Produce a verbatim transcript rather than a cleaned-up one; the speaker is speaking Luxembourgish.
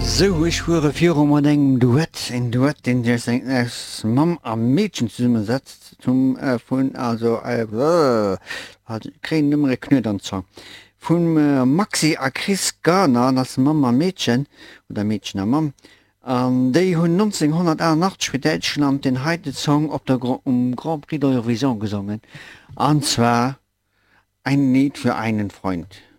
So ich wurde vier mat engem Duett en Duett den der se ass Mam am Mädchen zusammensetzt zum äh, vun also äh, kre nëmmere knët an Zong. Vun äh, Maxi a Chris Garner ass Mam a Mädchen oder Mädchen a Mam. Um, déi hunn neunzehnhundertachtzig fir Däitschland den Heidezong op der Gro um Grand Prix d'Eurovision gesungen. Anzwer ein Lied für einen Freund.